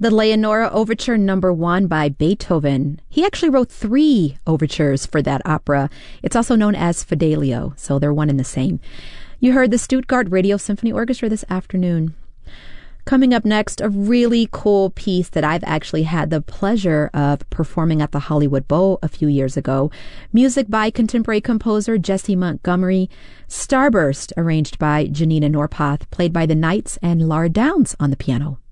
The Leonora Overture Number 1 by Beethoven. He actually wrote 3 overtures for that opera. It's also known as Fidelio, so they're one and the same. You heard the Stuttgart Radio Symphony Orchestra this afternoon. Coming up next, a really cool piece that I've actually had the pleasure of performing at the Hollywood Bowl a few years ago. Music by contemporary composer Jessie Montgomery. Starburst, arranged by Janina Norpoth, played by the Knights, and Laura Downs on the piano.